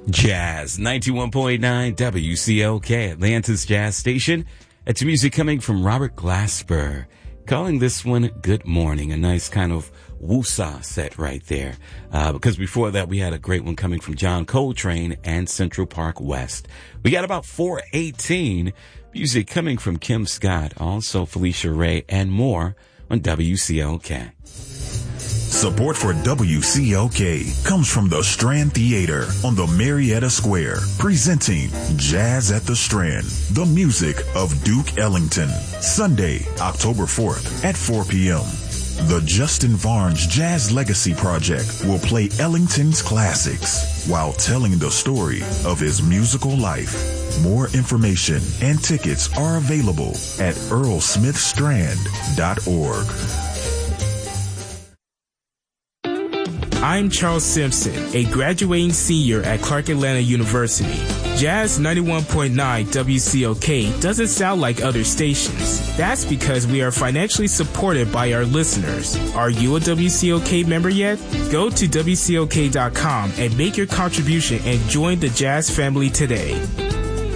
Jazz 91.9 WCLK, Atlanta's Jazz Station. It's music coming from Robert Glasper. Calling this one Good Morning, a nice kind of woosah set right there. Because before that, we had a great one coming from John Coltrane and Central Park West. We got about 4:18 music coming from Kim Scott, also Felicia Ray, and more on WCLK. Support for WCLK comes from the Strand Theater on the Marietta Square, presenting Jazz at the Strand, the music of Duke Ellington, Sunday, October 4th at 4 p.m. The Justin Varnes Jazz Legacy Project will play Ellington's classics while telling the story of his musical life. More information and tickets are available at earlsmithstrand.org. I'm Charles Simpson, a graduating senior at Clark Atlanta University. Jazz 91.9 WCLK doesn't sound like other stations. That's because we are financially supported by our listeners. Are you a WCLK member yet? Go to WCLK.com and make your contribution and join the Jazz family today.